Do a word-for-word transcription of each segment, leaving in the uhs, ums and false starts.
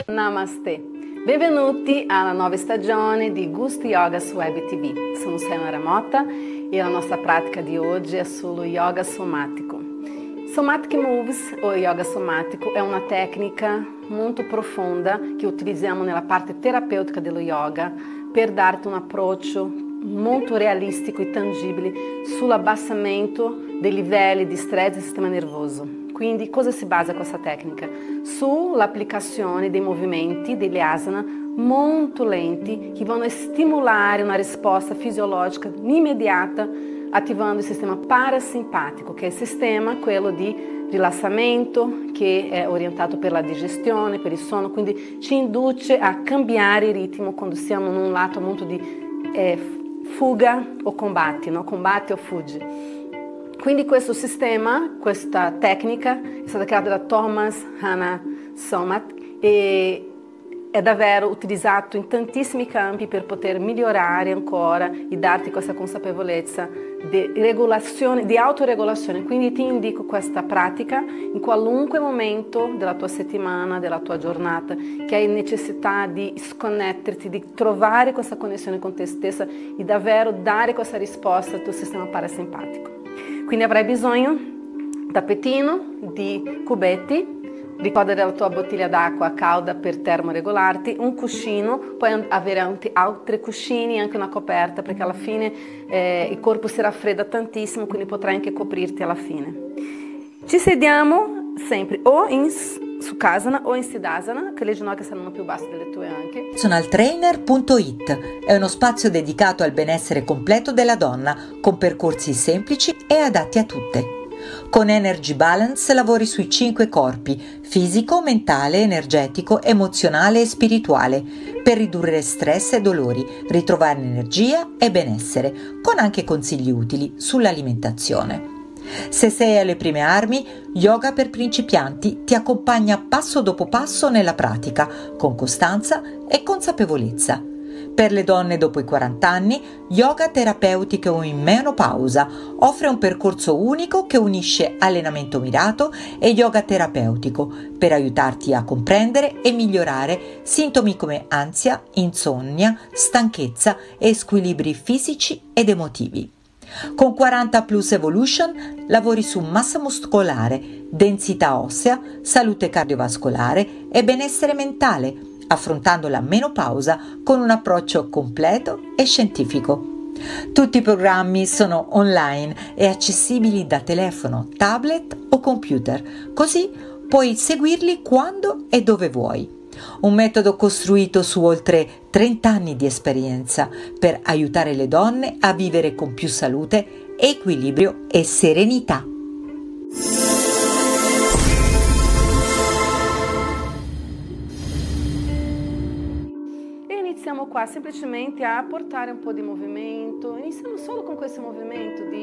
Namastê! Benvenuti alla nuova stagione di Gusto Yoga su Web T V. Sono Sayonara Motta e la nostra pratica di oggi è sullo yoga somatico. Somatic Moves o yoga somatico è una tecnica molto profonda che utilizziamo nella parte terapeutica dello yoga per darti un approccio molto realistico e tangibile sull'abbassamento dei livelli di stress del sistema nervoso. Quindi cosa si basa questa tecnica? Sull'applicazione dei movimenti, degli asana molto lenti che vanno a stimolare una risposta fisiologica immediata attivando il sistema parasimpatico, che è il sistema quello di rilassamento che è orientato per la digestione, per il sonno, quindi ci induce a cambiare il ritmo quando siamo in un lato molto di eh, fuga o combate, no? Combate o fuggi. Quindi questo sistema, questa tecnica è stata creata da Thomas Hannah Somat e è davvero utilizzato in tantissimi campi per poter migliorare ancora e darti questa consapevolezza di regolazione, di autoregolazione. Quindi ti indico questa pratica in qualunque momento della tua settimana, della tua giornata, che hai necessità di sconnetterti, di trovare questa connessione con te stessa e davvero dare questa risposta al tuo sistema parasimpatico. Quindi avrai bisogno di tappetino, di cubetti, ricorda della tua bottiglia d'acqua calda per termoregolarti, un cuscino, puoi avere anche altri cuscini, anche una coperta, perché alla fine eh, il corpo si raffredda tantissimo, quindi potrai anche coprirti alla fine. Ci sediamo sempre o in Sukhasana o in Siddhasana, che le ginocchia saranno più basse delle tue anche. personal trainer punto it è uno spazio dedicato al benessere completo della donna, con percorsi semplici e adatti a tutte. Con Energy Balance lavori sui cinque corpi: fisico, mentale, energetico, emozionale e spirituale, per ridurre stress e dolori, ritrovare energia e benessere, con anche consigli utili sull'alimentazione. Se sei alle prime armi, Yoga per principianti ti accompagna passo dopo passo nella pratica, con costanza e consapevolezza. Per le donne dopo i quaranta anni, yoga terapeutico o in menopausa offre un percorso unico che unisce allenamento mirato e yoga terapeutico per aiutarti a comprendere e migliorare sintomi come ansia, insonnia, stanchezza e squilibri fisici ed emotivi. Con quaranta Plus Evolution lavori su massa muscolare, densità ossea, salute cardiovascolare e benessere mentale, affrontando la menopausa con un approccio completo e scientifico. Tutti i programmi sono online e accessibili da telefono, tablet o computer, così puoi seguirli quando e dove vuoi. Un metodo costruito su oltre trenta anni di esperienza per aiutare le donne a vivere con più salute, equilibrio e serenità. Iniziamo qua semplicemente a portare un po' di movimento. Iniziamo solo con questo movimento di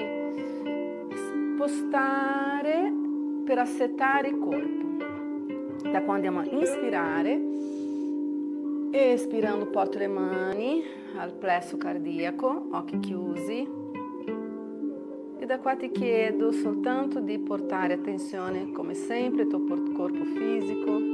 spostare per assettare il corpo. Da quando andiamo a inspirare, espirando porto le mani al plesso cardiaco, occhi chiusi. E da qua ti chiedo soltanto di portare attenzione, come sempre, al tuo corpo fisico.